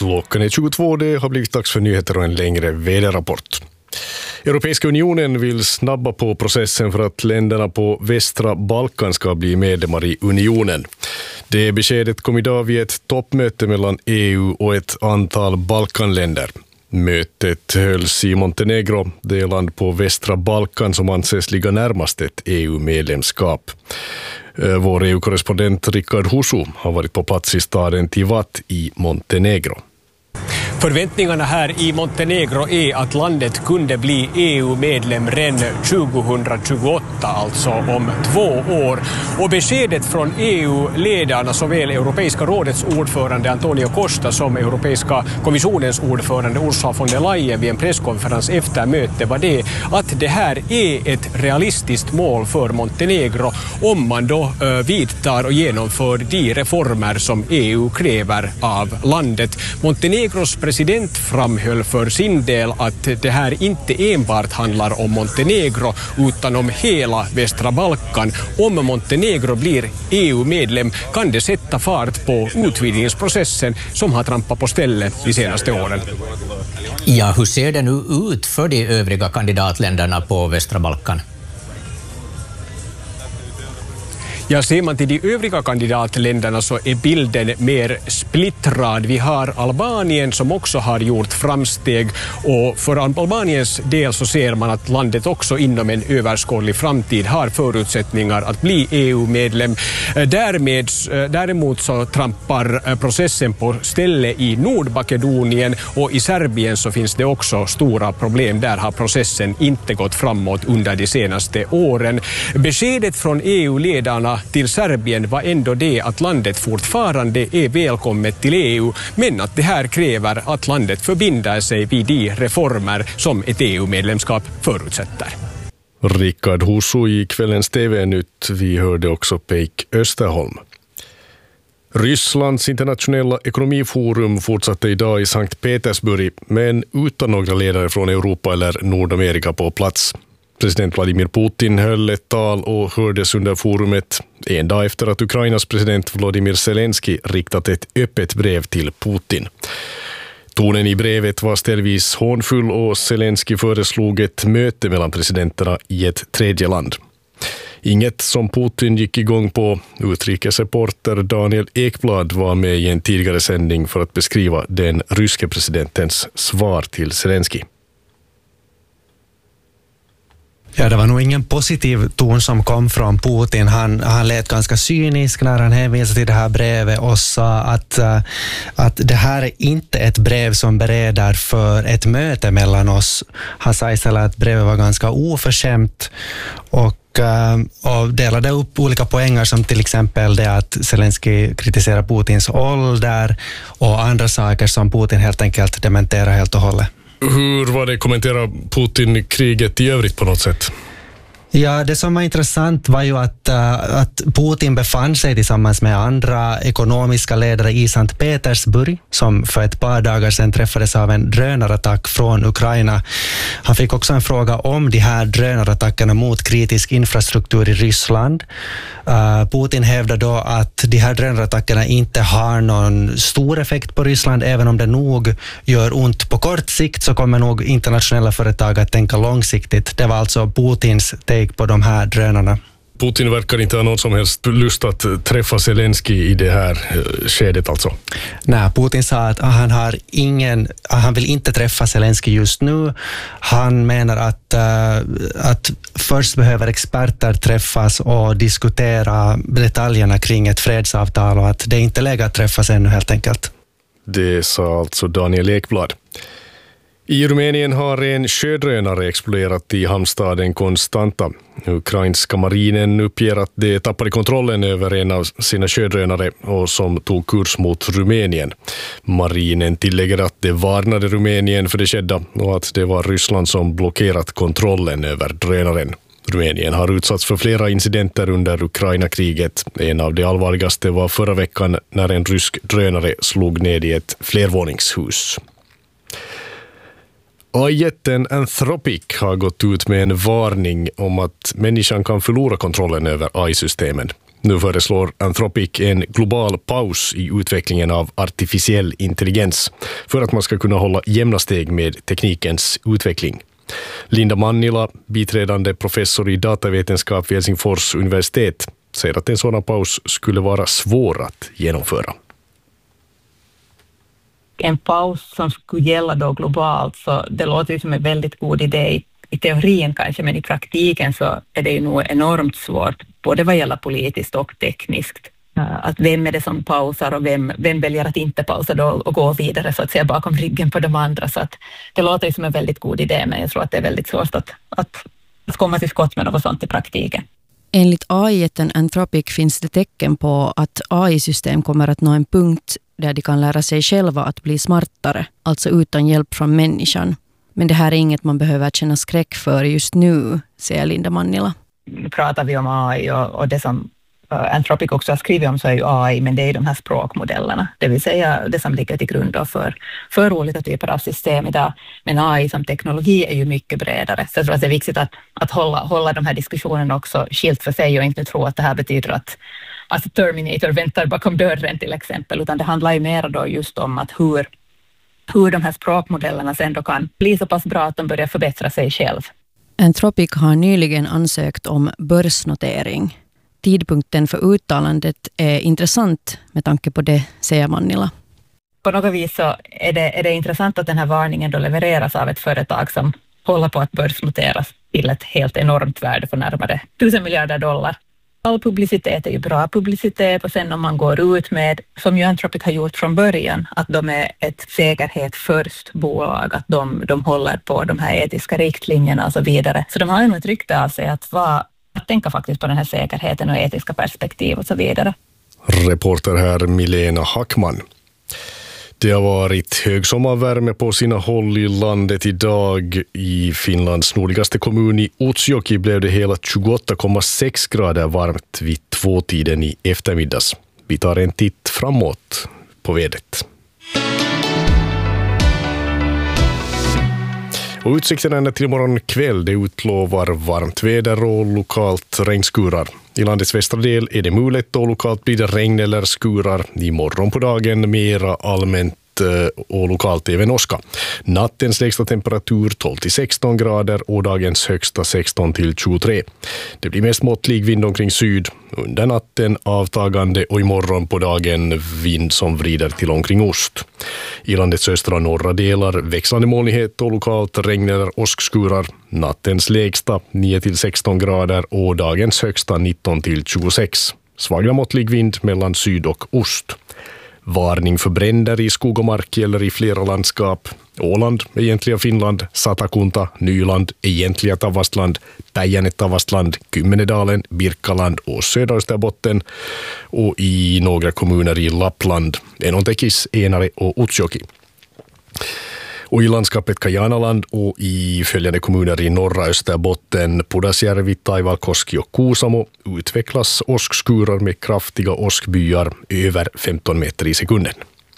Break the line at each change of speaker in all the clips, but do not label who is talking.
Klockan är 22, det har blivit dags för nyheter och en längre väderrapport. Europeiska unionen vill snabba på processen för att länderna på västra Balkan ska bli medlemmar i unionen. Det beskedet kom idag vid ett toppmöte mellan EU och ett antal Balkanländer. Mötet hölls i Montenegro, det land på västra Balkan som anses ligga närmast ett EU-medlemskap. Vår EU-korrespondent Rickard Husu har varit på plats i staden Tivat i Montenegro.
Förväntningarna här i Montenegro är att landet kunde bli EU-medlem redan 2028, alltså om 2 år. Och beskedet från EU-ledarna, såväl Europeiska rådets ordförande Antonio Costa som Europeiska kommissionens ordförande Ursula von der Leyen vid en presskonferens efter mötet var det att det här är ett realistiskt mål för Montenegro om man då vidtar och genomför de reformer som EU kräver av landet. Montenegros president framhöll för sin del att det här inte enbart handlar om Montenegro utan om hela västra Balkan. Om Montenegro blir EU-medlem kan det sätta fart på utvidgningsprocessen som har trampat på stället de senaste åren.
Ja, hur ser det nu ut för de övriga kandidatländerna på västra Balkan?
Ja, ser man till de övriga kandidatländerna så är bilden mer splittrad. Vi har Albanien som också har gjort framsteg, och för Albaniens del så ser man att landet också inom en överskådlig framtid har förutsättningar att bli EU-medlem. Däremot så trampar processen på ställe i Nordmakedonien, och i Serbien så finns det också stora problem. Där har processen inte gått framåt under de senaste åren. Beskedet från EU-ledarna till Serbien var ändå det att landet fortfarande är välkommet till EU, men att det här kräver att landet förbinder sig vid de reformer som ett EU-medlemskap förutsätter.
Rickard Husu i kvällens TV-nytt. Vi hörde också Peik Österholm. Rysslands internationella ekonomiforum fortsatte idag i Sankt Petersburg, men utan några ledare från Europa eller Nordamerika på plats. President Vladimir Putin höll ett tal och hördes under forumet en dag efter att Ukrainas president Volodymyr Zelensky riktat ett öppet brev till Putin. Tonen i brevet var ställvis hånfull och Zelensky föreslog ett möte mellan presidenterna i ett tredje land. Inget som Putin gick igång på. Utrikesreporter Daniel Ekblad var med i en tidigare sändning för att beskriva den ryske presidentens svar till Zelensky.
Ja, det var nog ingen positiv ton som kom från Putin. Han lät ganska cynisk när han hänvisade till det här brevet och sa att det här är inte ett brev som bereder för ett möte mellan oss. Han sa istället att brevet var ganska oförskämt och delade upp olika poänger, som till exempel det att Zelensky kritiserar Putins ålder och andra saker som Putin helt enkelt dementerar helt och hållet.
Hur var det, kommenterar Putin kriget i övrigt på något sätt?
Ja, det som var intressant var ju att Putin befann sig tillsammans med andra ekonomiska ledare i Sankt Petersburg, som för ett par dagar sedan träffades av en drönarattack från Ukraina. Han fick också en fråga om de här drönarattackerna mot kritisk infrastruktur i Ryssland. Putin hävdade då att de här drönarattackerna inte har någon stor effekt på Ryssland, även om det nog gör ont på kort sikt, så kommer nog internationella företag att tänka långsiktigt. Det var alltså Putins take på de här drönarna.
Putin verkar inte ha någon som helst lust att träffa Zelensky i det här skedet alltså.
Nej, Putin sa att han vill inte träffa Zelensky just nu. Han menar att först behöver experter träffas och diskutera detaljerna kring ett fredsavtal, och att det inte är läge att träffas ännu helt enkelt.
Det sa alltså Daniel Ekblad. I Rumänien har en sjödrönare exploderat i hamnstaden Constanta. Ukrainska marinen uppger att de tappade kontrollen över en av sina sjödrönare och som tog kurs mot Rumänien. Marinen tillägger att det varnade Rumänien för det skedda och att det var Ryssland som blockerat kontrollen över drönaren. Rumänien har utsatts för flera incidenter under Ukraina-kriget. En av de allvarligaste var förra veckan när en rysk drönare slog ned i ett flervåningshus. AI-jätten Anthropic har gått ut med en varning om att människan kan förlora kontrollen över AI-systemen. Nu föreslår Anthropic en global paus i utvecklingen av artificiell intelligens för att man ska kunna hålla jämna steg med teknikens utveckling. Linda Mannila, biträdande professor i datavetenskap vid Helsingfors universitet, säger att en sådan paus skulle vara svår att genomföra.
En paus som skulle gälla då globalt, så det låter ju som en väldigt god idé i teorin kanske, men i praktiken så är det ju nog enormt svårt, både vad gäller politiskt och tekniskt. Att vem är det som pausar och vem väljer att inte pausa då och gå vidare så att säga bakom ryggen på de andra. Så att det låter ju som en väldigt god idé, men jag tror att det är väldigt svårt att komma till skott med något sånt i praktiken.
Enligt AI-jätten Anthropic finns det tecken på att AI-system kommer att nå en punkt där de kan lära sig själva att bli smartare, alltså utan hjälp från människan. Men det här är inget man behöver känna skräck för just nu, säger Linda Mannila.
Nu pratar vi om AI och det som Anthropic också har skrivit om så är ju AI, men det är de här språkmodellerna. Det vill säga det som ligger till grund för olika typer av system idag. Men AI som teknologi är ju mycket bredare. Så jag tror att det är viktigt att hålla de här diskussionerna också skilt för sig och inte tro att det här betyder att Terminator väntar bakom dörren till exempel. Utan det handlar ju mer då just om att hur de här språkmodellerna sen då kan bli så pass bra att de börjar förbättra sig själv.
Anthropic har nyligen ansökt om börsnotering. Tidpunkten för uttalandet är intressant med tanke på det, säger Mannila.
På något vis så är det intressant att den här varningen då levereras av ett företag som håller på att börsnoteras till ett helt enormt värde för närmare $1,000 miljarder. All publicitet är ju bra publicitet, och sen om man går ut med, som ju Anthropic har gjort från början, att de är ett säkerhet först bolag, att de håller på de här etiska riktlinjerna och så vidare. Så de har ju ett rykte av sig att tänka faktiskt på den här säkerheten och etiska perspektiv och så vidare.
Reporter här Milena Hackman. Det har varit högsommarvärme på sina håll i landet idag. I Finlands nordligaste kommun i Utsjoki blev det hela 28,6 grader varmt vid 2-tiden i eftermiddags. Vi tar en titt framåt på vädret. Och utsikterna till imorgon kväll, det utlovar varmt väder och lokalt regnskurar. I landets västra del är det mulet och lokalt blir det regn eller skurar. Imorgon på dagen mera allmänt och lokalt även åska. Nattens lägsta temperatur 12-16 grader och dagens högsta 16-23. Det blir mest måttlig vind omkring syd. Under natten avtagande och imorgon på dagen vind som vrider till omkring ost. I landets östra och norra delar växlande molnighet och lokalt regn eller åskskurar. Nattens lägsta 9-16 grader och dagens högsta 19-26. Svagare måttlig vind mellan syd och ost. Varning för bränder i skog och mark eller i flera landskap. Åland, egentliga Finland, Satakunta, Nyland, egentliga Tavastland, Päijänne-Tavastland, Kymmenedalen, Birkaland och södra Österbotten. Och i några kommuner i Lappland, Enontekis, Enare och Utsjoki. Och i landskapet Kajanaland och i följande kommuner i norra Österbotten, Pudasjärvi, Taivalkoski och Kuusamo utvecklas åskskurar med kraftiga åskbyar över 15 meter i sekunden.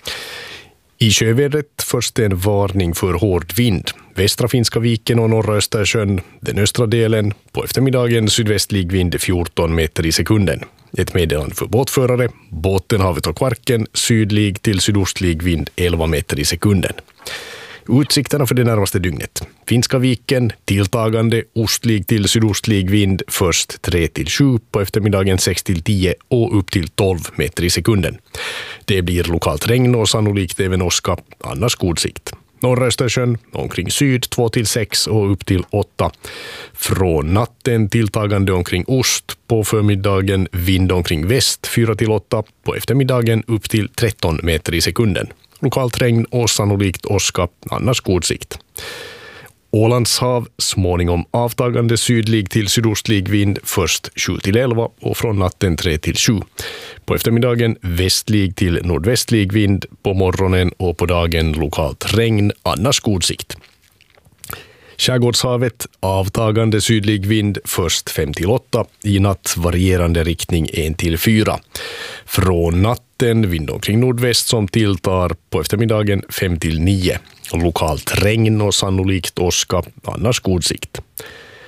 I sjövädret först en varning för hård vind. Västra Finska viken och norra Östersjön, den östra delen, på eftermiddagen sydvästlig vind 14 meter i sekunden. Ett meddelande för båtförare, båten, havet och Kvarken, sydlig till sydostlig vind 11 meter i sekunden. Utsikterna för det närmaste dygnet. Finska viken, tilltagande, ostlig till sydostlig vind först 3-7, på eftermiddagen 6-10 och upp till 12 meter i sekunden. Det blir lokalt regn och sannolikt även åska, annars god sikt. Norra Östersjön omkring syd 2-6 och upp till 8. Från natten tilltagande omkring ost, på förmiddagen vind omkring väst 4-8, på eftermiddagen upp till 13 meter i sekunden. Lokalt regn och sannolikt åska, annars god sikt. Ålands hav, småningom avtagande sydlig till sydostlig vind först 7-11 och från natten 3-7. På eftermiddagen västlig till nordvästlig vind, på morgonen och på dagen lokalt regn, annars god sikt. Skärgårdshavet, avtagande sydlig vind först 5-8, i natt varierande riktning 1-4. Från natten vind omkring nordväst som tilltar, på eftermiddagen 5-9. Lokalt regn och sannolikt åska, annars god sikt.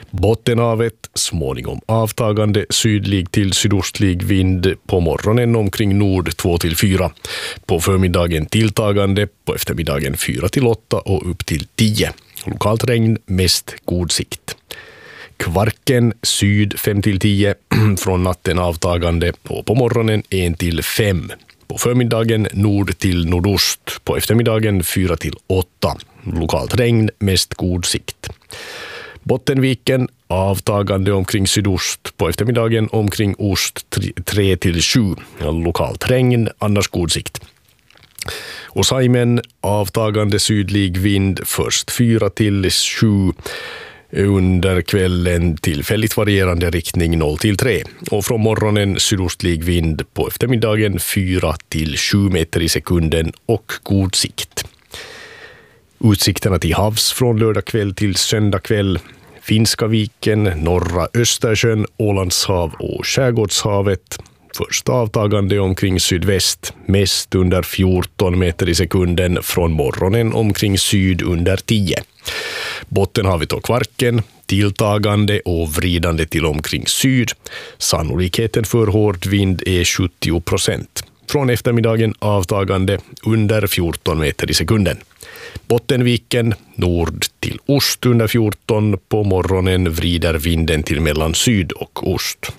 Bottenhavet, småningom avtagande sydlig till sydostlig vind, på morgonen omkring nord 2-4. På förmiddagen tilltagande, på eftermiddagen 4-8 och upp till 10. Lokalt regn, mest god sikt. Kvarken syd 5-10, från natten avtagande och på morgonen 1-5. På förmiddagen nord till nordost, på eftermiddagen 4-8. Lokalt regn, mest god sikt. Bottenviken avtagande omkring sydost, på eftermiddagen omkring ost 3-7. Lokalt regn, annars god sikt. Och Saimen avtagande sydlig vind, först 4-7. Under kvällen tillfälligt varierande riktning 0-3 och från morgonen sydostlig vind, på eftermiddagen 4-7 meter i sekunden och god sikt. Utsikterna till havs från lördag kväll till söndag kväll: Finska viken, norra Östersjön, Ålandshav och Skärgårdshavet. Först avtagande omkring sydväst, mest under 14 meter i sekunden, från morgonen omkring syd under 10. Bottenhavet och Kvarken, tilltagande och vridande till omkring syd. Sannolikheten för hård vind är 70%. Från eftermiddagen avtagande under 14 meter i sekunden. Bottenviken, nord till ost under 14. På morgonen vrider vinden till mellan syd och ost.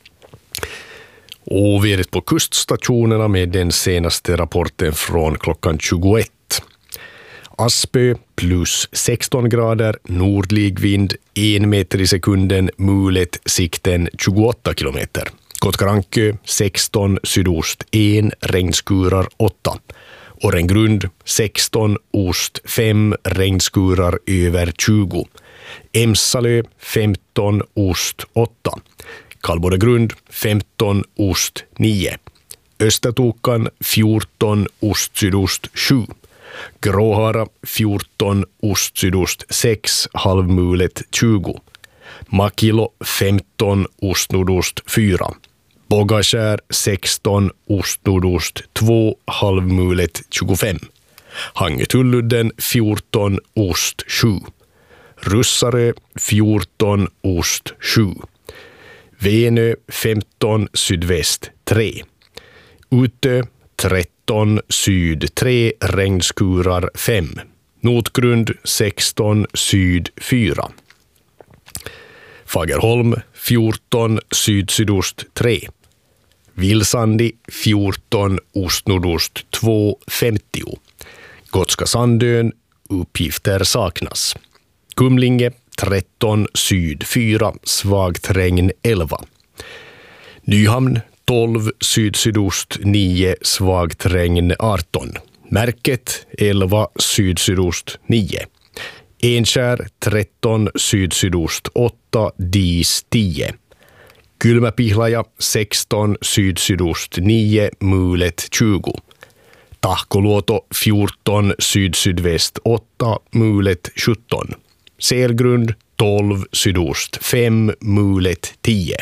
Och vädret på kuststationerna med den senaste rapporten från klockan 21. Aspö plus 16 grader, nordlig vind 1 meter i sekunden, mulet sikten 28 kilometer. Kotkarankö 16, sydost 1, regnskurar 8. Årengrund 16, ost 5, regnskurar över 20. Emsalö 15, ost 8. Kallborregrund 15, ost 9. Östertokan 14, ost sydost 7. Gråhara 14, ost sydost 6, halvmulet 20. Makilo 15, ost nordost 4. Bogaskär 16, ost nordost 2, halvmulet 25. Hangetulludden 14, ost 7. Russarö 14, ost 7. Venö 15, sydväst 3. Utö 13, syd 3, regnskurar 5. Notgrund 16, syd 4. Fagerholm 14, syd-sydost 3. Vilsandi 14, ost-nordost 2, 50. Gotska Sandön, uppgifter saknas. Kumlinge 13, syd 4, svagt regn 11. Nyhamn 12, syd-sydost 9, svagt regn 18. Märket 11, syd-sydost 9. Enskär 13, syd-sydost 8, dis 10. Kylmäpihlaja 16, syd-sydost 9, mulet 20. Tahkoluoto 14, syd-sydväst 8, mulet 17. Selgrund 12, sydost 5, mulet 10.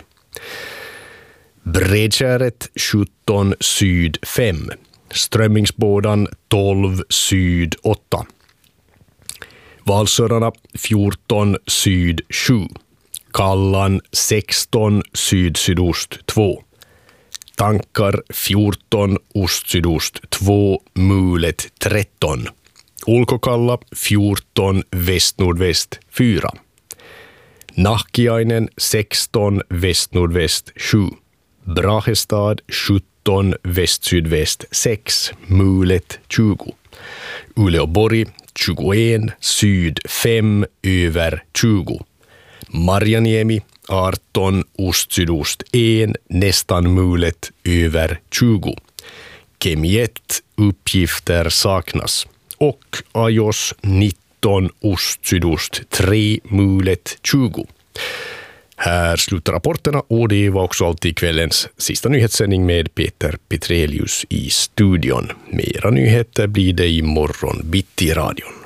Bredskäret 17, syd 5. Strömmingsbådan 12, syd 8. Valsörarna 14, syd 7. Kallan 16, syd-sydost 2. Tankar 14, ost-sydost 2, mulet 13. Ulkokalla 14, väst-nordväst 4. Nahkiainen 16, väst-nordväst 7. Brahestad 17, väst-sydväst 6, mulet 20. Uleåborg 21, syd 5, över 20. Marjaniemi 18, ost-sydost 1, nästan mulet över 20. Kemi 1, uppgifter saknas. Och Ajos 19, ost-sydost 3, mulet 20. Här slutar rapporterna och det var också alltid kvällens sista nyhetssändning med Peter Petrelius i studion. Mera nyheter blir det imorgon bitti i radion.